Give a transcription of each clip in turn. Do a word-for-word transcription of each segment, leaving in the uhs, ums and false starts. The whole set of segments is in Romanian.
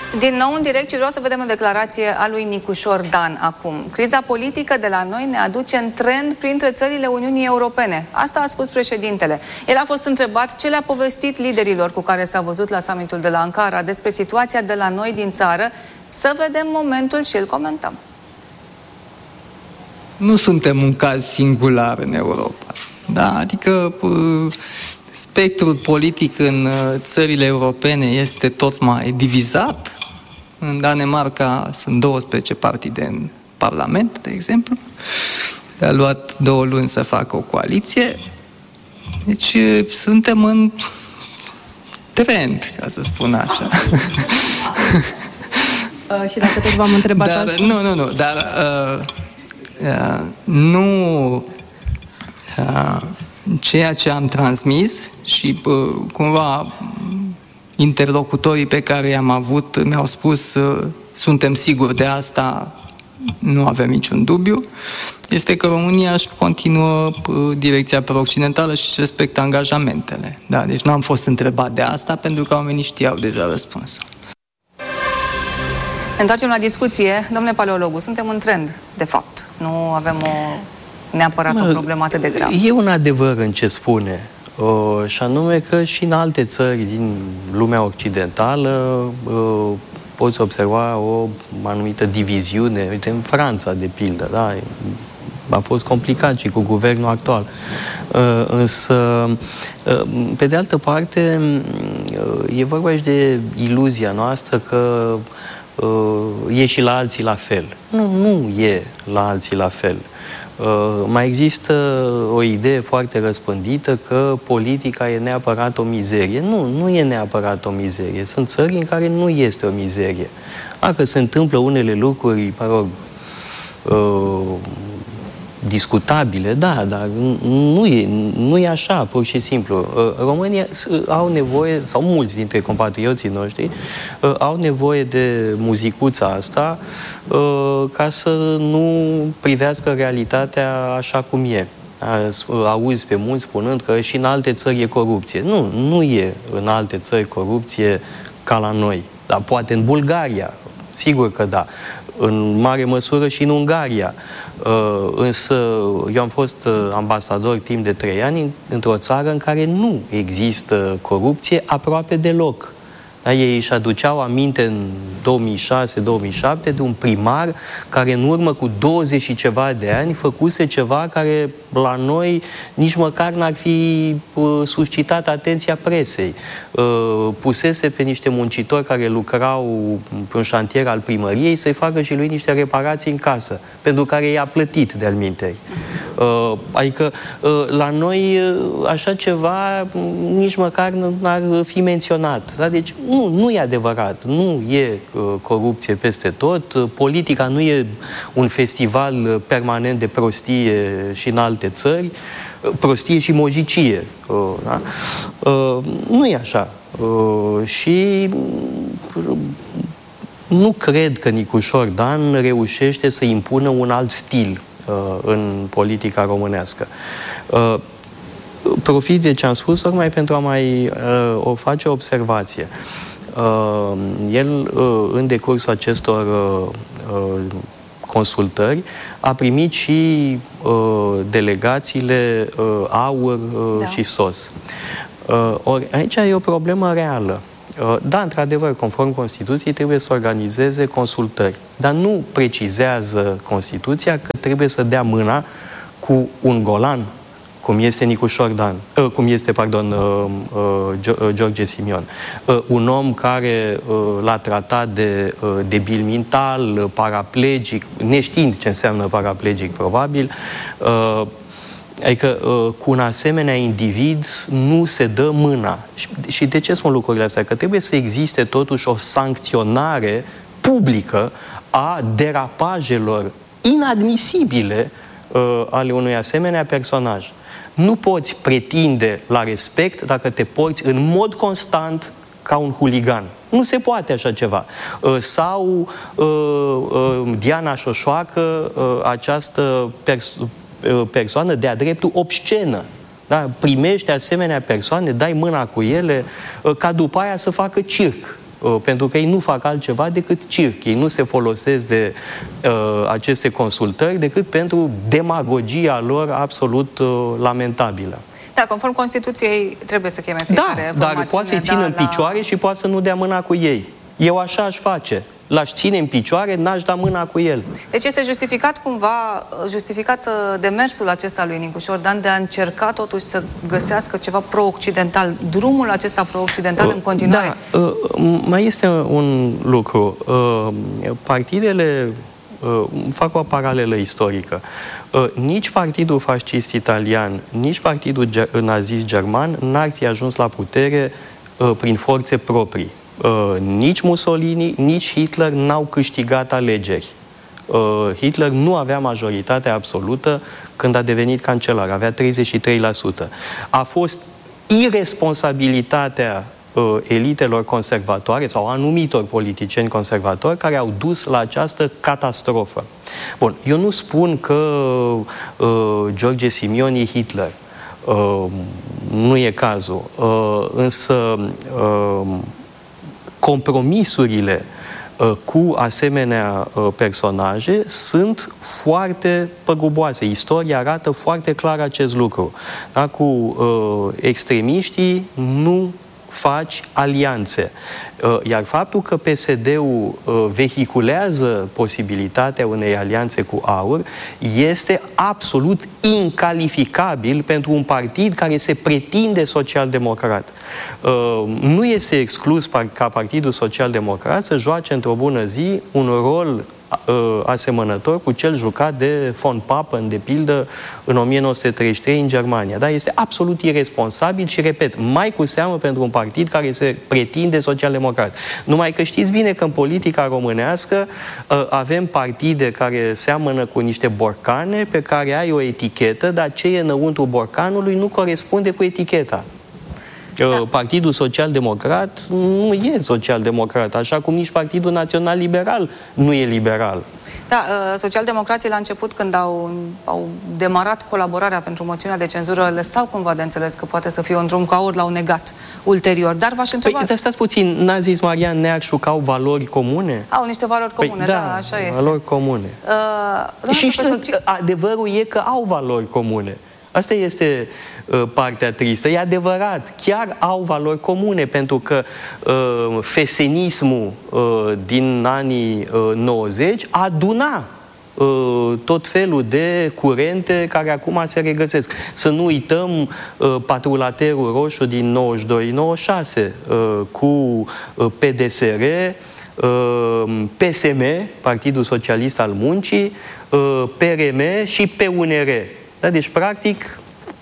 Din nou în direct și vreau să vedem o declarație a lui Nicușor Dan acum. Criza politică de la noi ne aduce în trend printre țările Uniunii Europene. Asta a spus președintele. El a fost întrebat ce le-a povestit liderilor cu care s-a văzut la summitul de la Ankara despre situația de la noi din țară. Să vedem momentul și îl comentăm. Nu suntem un caz singular în Europa. Da? Adică spectrul politic în țările europene este tot mai divizat. În Danemarca sunt douăsprezece partide în Parlament, de exemplu. A luat două luni să facă o coaliție. Deci suntem în trend, ca să spun așa. Uh, și dacă tot v-am întrebat dar, asta... Nu, nu, nu, dar uh, uh, nu uh, ceea ce am transmis și uh, cumva interlocutorii pe care i-am avut mi-au spus uh, suntem siguri de asta, nu avem niciun dubiu, este că România își continuă uh, direcția pro-occidentală și își respectă angajamentele. Da, deci nu am fost întrebat de asta pentru că oamenii știau deja răspunsul. Ne întoarcem la discuție. Domnule paleologu, suntem în trend, de fapt. Nu avem o, neapărat mă, o problemă atât de gravă. E un adevăr în ce spune. Uh, și anume că și în alte țări din lumea occidentală uh, poți observa o anumită diviziune. Uite, în Franța, de pildă, da? A fost complicat și cu guvernul actual. Uh, însă, uh, pe de altă parte, uh, e vorba și de iluzia noastră că uh, e și la alții la fel. Nu, nu e la alții la fel. Uh, mai există o idee foarte răspândită că politica e neapărat o mizerie. Nu, nu e neapărat o mizerie. Sunt țări în care nu este o mizerie. Dacă se întâmplă unele lucruri, mă rog, uh, discutabile, da, dar nu e, nu e așa, pur și simplu. România au nevoie, sau mulți dintre compatrioții noștri, au nevoie de muzicuța asta ca să nu privească realitatea așa cum e. Auzi pe mulți spunând că și în alte țări e corupție. Nu, nu e în alte țări corupție ca la noi. Dar poate în Bulgaria, sigur că da. În mare măsură și în Ungaria. Uh, însă eu am fost uh, ambasador timp de trei ani într-o țară în care nu există corupție aproape deloc. Da? Ei își aduceau aminte în două mii șase două mii șapte de un primar care în urmă cu douăzeci și ceva de ani făcuse ceva care la noi nici măcar n-ar fi uh, suscitat atenția presei. Uh, pusese pe niște muncitori care lucrau pe un șantier al primăriei să-i facă și lui niște reparații în casă, pentru care i-a plătit de-al minteri. Uh, adică uh, la noi uh, așa ceva nici măcar n-ar fi menționat. Da? Deci nu, nu e adevărat. Nu e uh, corupție peste tot. Uh, politica nu e un festival permanent de prostie și în alte țări. Uh, prostie și mojicie. Uh, da? uh, nu e așa. Uh, și uh, nu cred că Nicușor Dan reușește să impună un alt stil în politica românească. Profit de ce am spus, tocmai pentru a mai o face o observație. El, în decursul acestor consultări, a primit și delegațiile AUR da. și SOS. Ori aici e o problemă reală. Da, într-adevăr, conform Constituției, trebuie să organizeze consultări. Dar nu precizează Constituția că trebuie să dea mâna cu un golan, cum este Nicușor Dan, uh, cum este, pardon, uh, uh, George Simion. Uh, un om care uh, l-a tratat de uh, debil mental, paraplegic, neștiind ce înseamnă paraplegic, probabil, uh, adică cu un asemenea individ nu se dă mâna. Și de ce spun lucrurile astea? Că trebuie să existe totuși o sancționare publică a derapajelor inadmisibile uh, ale unui asemenea personaj. Nu poți pretinde la respect dacă te porți în mod constant ca un huligan. Nu se poate așa ceva. Sau Diana Șoșoacă, această persoană persoană de-a dreptul obscenă. Da? Primești asemenea persoane, dai mâna cu ele, ca după aia să facă circ. pentru că ei nu fac altceva decât circ. Ei nu se folosesc de uh, aceste consultări decât pentru demagogia lor absolut uh, lamentabilă. Da, conform Constituției trebuie să cheme fiecare Da, dar poate să-i țină da, în picioare la... și poate să nu dea mâna cu ei. Eu așa aș face. L-aș ține în picioare, n-aș da mâna cu el. Deci este justificat cumva, justificat demersul acesta lui Nicușor Dan de a încerca totuși să găsească ceva pro-occidental, drumul acesta pro-occidental uh, în continuare? Da, uh, mai este un lucru. Uh, partidele, uh, fac o paralelă istorică, uh, nici Partidul Fascist Italian, nici Partidul Nazist German n-ar fi ajuns la putere uh, prin forțe proprii. Uh, nici Mussolini, nici Hitler n-au câștigat alegeri. Uh, Hitler nu avea majoritatea absolută când a devenit cancelar, avea treizeci și trei la sută. A fost irresponsabilitatea uh, elitelor conservatoare sau anumitor politicieni conservatori care au dus la această catastrofă. Bun, eu nu spun că uh, George Simion e Hitler. Uh, nu e cazul. Uh, însă uh, compromisurile uh, cu asemenea uh, personaje sunt foarte păguboase. Istoria arată foarte clar acest lucru. Da? Cu uh, extremiștii nu faci alianțe. Uh, iar faptul că P S D-ul uh, vehiculează posibilitatea unei alianțe cu AUR este absolut incalificabil pentru un partid care se pretinde social-democrat. Uh, nu este exclus ca Partidul Social-Democrat să joace într-o bună zi un rol uh, asemănător cu cel jucat de von Papen, de pildă, în o mie nouă sute treizeci și trei în Germania. Da? Este absolut irresponsabil și, repet, mai cu seamă pentru un partid care se pretinde social-democrat. Numai că știți bine că în politica românească uh, avem partide care seamănă cu niște borcane pe care ai o etichetă, dar ce e înăuntru borcanului nu corespunde cu eticheta. Da. Partidul Social-Democrat nu e social-democrat, așa cum nici Partidul Național Liberal nu e liberal. Da, socialdemocrații la început, când au, au demarat colaborarea pentru moțiunea de cenzură, lăsau cumva de înțeles că poate să fie un drum cu AUR, l-au negat ulterior. Dar v-aș întreba... Păi, stați puțin, n-a zis Marian Neacșu că au valori comune? Au niște valori comune, păi, da, da, așa este. Valori comune. Uh, și știu, ce... adevărul e că au valori comune. Asta este uh, partea tristă. E adevărat, chiar au valori comune, pentru că uh, fesenismul uh, din anii uh, nouăzeci aduna uh, tot felul de curente care acum se regăsesc. Să nu uităm uh, patrulaterul roșu din nouăzeci și doi nouăzeci și șase uh, cu uh, P D S R, uh, P S M, Partidul Socialist al Muncii, uh, P R M și P U N R. Da? Deci, practic,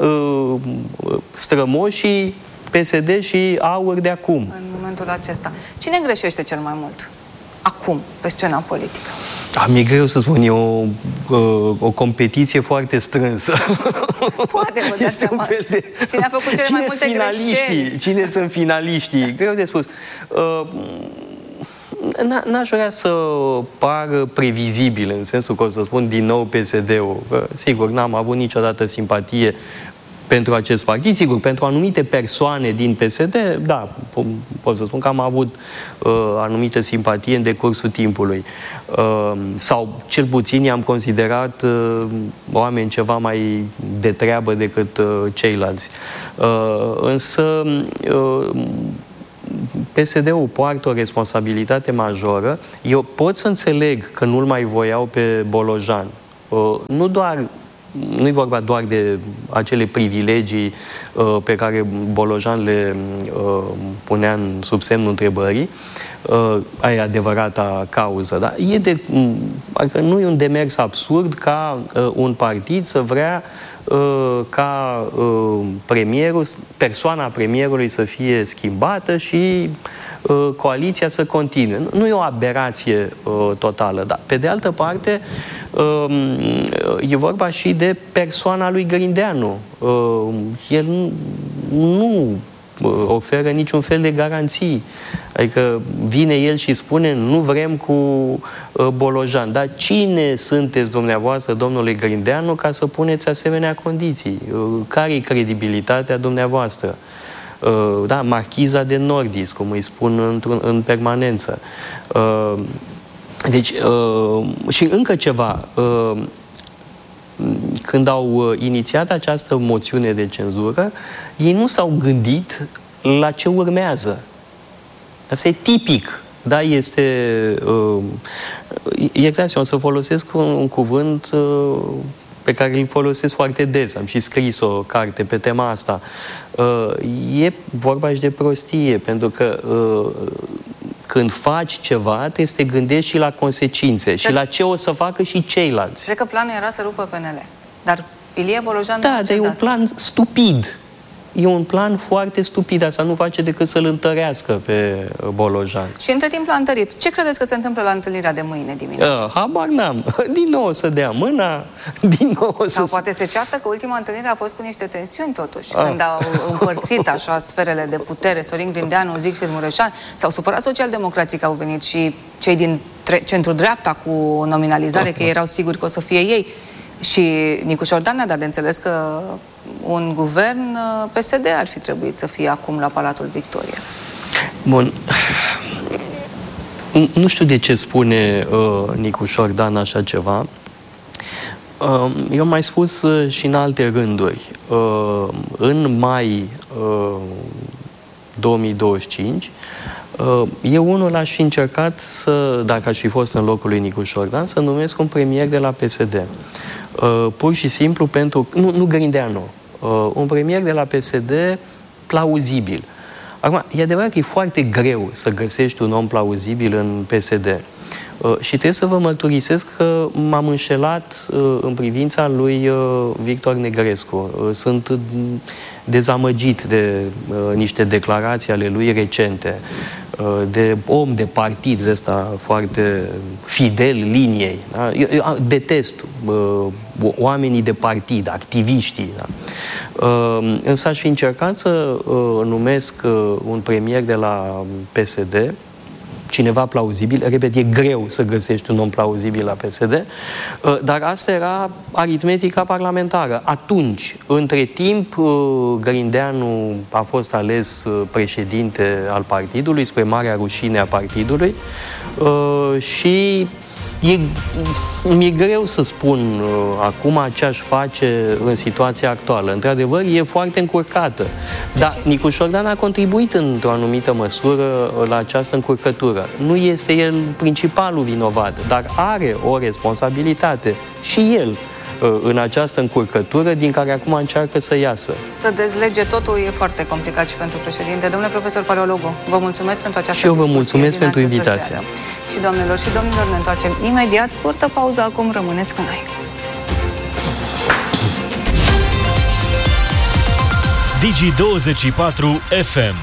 strămoșii P S D și AUR de acum. În momentul acesta. Cine greșește cel mai mult acum, pe scena politică? Da, mi-e greu să spun, e o, o competiție foarte strânsă. Poate vă dați seama. De... Cine a făcut cele mai multe greșeli? Cine sunt finaliștii? Greu de spus. Uh, N-aș vrea să par previzibil, în sensul că o să spun din nou P S D-ul. Sigur, n-am avut niciodată simpatie pentru acest partid. Sigur, pentru anumite persoane din P S D, da, pot să spun că am avut uh, anumită simpatie în decursul timpului. Uh, sau, cel puțin, i-am considerat uh, oameni ceva mai de treabă decât uh, ceilalți. Uh, însă... Uh, P S D-ul poartă o responsabilitate majoră. Eu pot să înțeleg că nu-l mai voiau pe Bolojan. Nu doar, nu-i vorba doar de acele privilegii pe care Bolojan le punea în sub semnul întrebării. Aia e adevărata cauză. Da? E de, adică nu e un demers absurd ca un partid să vrea ca premierul, persoana premierului să fie schimbată și coaliția să continue. Nu e o aberație totală, dar pe de altă parte e vorba și de persoana lui Grindeanu. El nu oferă niciun fel de garanții. Adică vine el și spune nu vrem cu uh, Bolojan. Dar cine sunteți dumneavoastră, domnule Grindeanu, ca să puneți asemenea condiții? Uh, care-i credibilitatea dumneavoastră? da, marchiza de Nordis, cum îi spun în permanență. Deci, și încă ceva, când au inițiat această moțiune de cenzură, ei nu s-au gândit la ce urmează. Asta e tipic. Da, este... Uh, iertați-mă, o să folosesc un, un cuvânt uh, pe care îl folosesc foarte des. Am și scris o carte pe tema asta. Uh, e vorba și de prostie, pentru că uh, când faci ceva, trebuie să te gândești și la consecințe Dar, și la ce o să facă și ceilalți. Cred că planul era să rupă P N L. Dar Ilie Bolojan... Da, dar e un plan stupid. E un plan foarte stupid, asta nu face decât să-l întărească pe Bolojan. Și între timp l-a întărit. Ce credeți că se întâmplă la întâlnirea de mâine dimineață? Uh, habar n-am. Din nou o să dea mâna, din nou o să... Sau poate se ceartă că ultima întâlnire a fost cu niște tensiuni totuși, ah. când au împărțit așa sferele de putere, Sorin Grindeanu, Zicfried Mureșan, s-au supărat socialdemocrații că au venit și cei din centru-dreapta cu nominalizare, ah, că erau siguri că o să fie ei. Și Nicu Șordan a dat de înțeles că un guvern P S D ar fi trebuit să fie acum la Palatul Victoria. Bun. Nu știu de ce spune uh, Nicu Șordan așa ceva. Uh, eu am mai spus uh, și în alte rânduri. Uh, în mai uh, două mii douăzeci și cinci, uh, eu unul aș fi încercat să, dacă aș fi fost în locul lui Nicu Șordan, să numesc un premier de la P S D. Uh, pur și simplu pentru... Nu, nu Grindeanu. Uh, un premier de la P S D plauzibil. Acum, e adevărat că e foarte greu să găsești un om plauzibil în P S D. Uh, și trebuie să vă mărturisesc că m-am înșelat uh, în privința lui uh, Victor Negrescu. Uh, sunt dezamăgit de uh, niște declarații ale lui recente, uh, de om de partid, de ăsta foarte fidel liniei. Da? Eu, eu detest uh, oamenii de partid, activiștii. Da? Uh, însă aș fi încercat să uh, numesc uh, un premier de la P S D, cineva plauzibil. Repet, e greu să găsești un om plauzibil la P S D, dar asta era aritmetica parlamentară. Atunci, între timp, Grindeanu a fost ales președinte al partidului, spre marea rușine a partidului, și E, mi-e greu să spun uh, acum ce aș face în situația actuală. Într-adevăr, e foarte încurcată. Dar Nicu Șordan a contribuit într-o anumită măsură la această încurcătură. Nu este el principalul vinovat, dar are o responsabilitate și el în această încurcătură din care acum încearcă să iasă. Să dezlege totul e foarte complicat și pentru președinte. Domnule profesor Paleologu, vă mulțumesc pentru această Și eu vă mulțumesc pentru invitație. Seară. Și doamnelor și domnilor, ne întoarcem imediat. Scurtă pauză acum, rămâneți cu noi. Digi douăzeci și patru F M.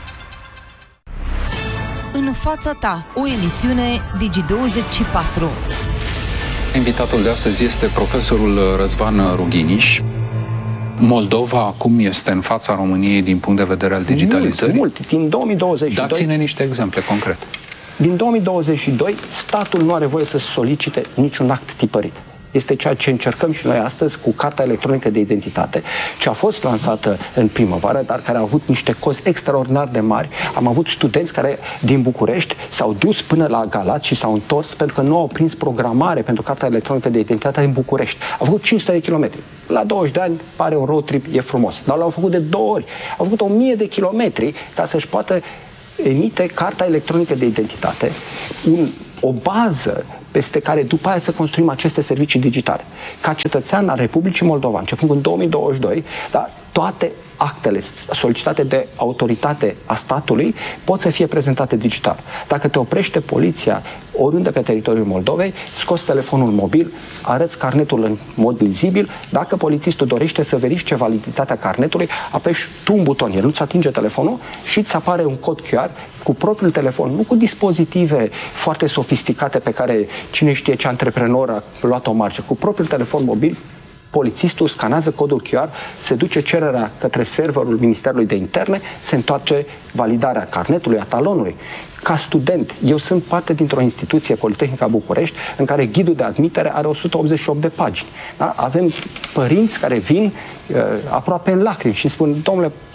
În fața ta, o emisiune Digi douăzeci și patru. Invitatul de astăzi este profesorul Răzvan Rughiniș. Moldova acum este în fața României din punct de vedere al digitalizării? Mult, mult. Din două mii douăzeci și doi... Dați-ne niște exemple concrete. Din două mii douăzeci și doi, statul nu are voie să solicite niciun act tipărit. Este ceea ce încercăm și noi astăzi cu Carta Electronică de Identitate, ce a fost lansată în primăvară, dar care a avut niște cozi extraordinar de mari. Am avut studenți care din București s-au dus până la Galați și s-au întors pentru că nu au prins programare pentru Carta Electronică de Identitate în București. Au făcut cinci sute de kilometri. La douăzeci de ani pare un road trip, e frumos. Dar l-au făcut de două ori. Au făcut o mie de kilometri ca să-și poată emite Carta Electronică de Identitate, un, o bază peste care după aia să construim aceste servicii digitale. Ca cetățean al Republicii Moldova, începând cu două mii douăzeci și doi, da, toate actele solicitate de autoritate a statului pot să fie prezentate digital. Dacă te oprește poliția oriunde pe teritoriul Moldovei, scoți telefonul mobil, arăți carnetul în mod lizibil. Dacă polițistul dorește să verifice validitatea carnetului, apeși tu un buton, el nu-ți atinge telefonul și îți apare un cod Q R cu propriul telefon, nu cu dispozitive foarte sofisticate pe care cine știe ce antreprenor a luat o marge, cu propriul telefon mobil. Polițistul scanează codul Q R, se duce cererea către serverul Ministerului de Interne, se întoarce validarea carnetului, a talonului. Ca student, eu sunt parte dintr-o instituție, Politehnica București, în care ghidul de admitere are o sută optzeci și opt de pagini. Da? Avem părinți care vin uh, aproape în lacrimi și spun: domnule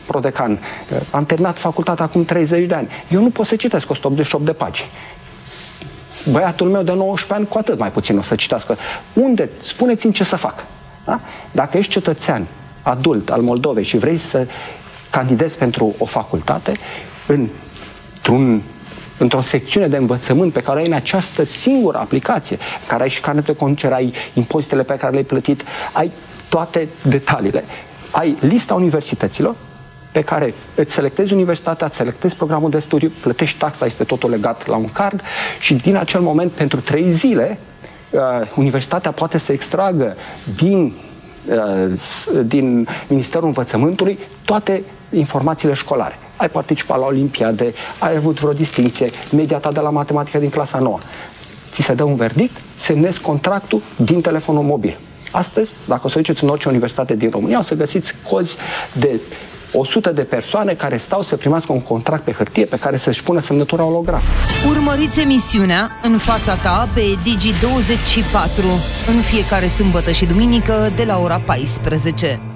prodecan. Am terminat facultatea acum treizeci de ani. Eu nu pot să citesc o sută optzeci și opt de pagini. Băiatul meu de nouăsprezece ani cu atât mai puțin o să citească. Unde? Spuneți-mi ce să fac. Da? Dacă ești cetățean adult al Moldovei și vrei să candidezi pentru o facultate, într-un, într-o secțiune de învățământ pe care ai în această singură aplicație, în care ai și carnet de conducere, ai impozitele pe care le-ai plătit, ai toate detaliile. Ai lista universităților pe care îți selectezi universitatea, îți selectezi programul de studiu, plătești taxa, este totul legat la un card și din acel moment, pentru trei zile, uh, universitatea poate să extragă din, uh, din Ministerul Învățământului toate informațiile școlare. Ai participat la olimpiade, ai avut vreo distinție, media ta de la matematică din clasa nouă. Ți se dă un verdict, semnezi contractul din telefonul mobil. Astăzi, dacă o să duceți în orice universitate din România, o să găsiți cozi de o sută de persoane care stau să primească un contract pe hârtie pe care să-și pună semnătura holograf. Urmăriți emisiunea În fața ta pe Digi douăzeci și patru în fiecare sâmbătă și duminică de la ora paisprezece.